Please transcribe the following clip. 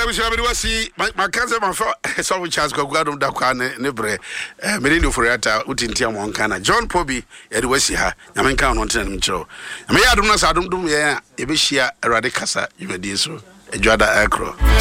Madam Shabby was see my cousin, my father, so chance go go da kwa ne bre. Merino Foriata, Utintia Moncana, John Poby, Edwesiha, Yamanka on Tencho. I may I do not, I don't do, yeah, Ebishia, Radicasa, you may do so. A Jada Acro.